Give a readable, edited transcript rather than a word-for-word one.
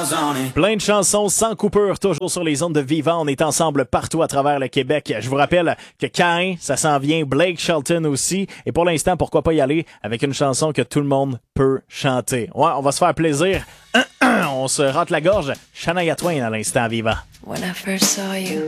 Plein de chansons sans coupure, toujours sur les ondes de Viva. On est ensemble partout à travers le Québec. Je vous rappelle que Caïn, ça s'en vient. Blake Shelton aussi. Et pour l'instant, pourquoi pas y aller avec une chanson que tout le monde peut chanter. Ouais, on va se faire plaisir. On se rate la gorge. Shania Twain à l'instant, Viva. When I first saw you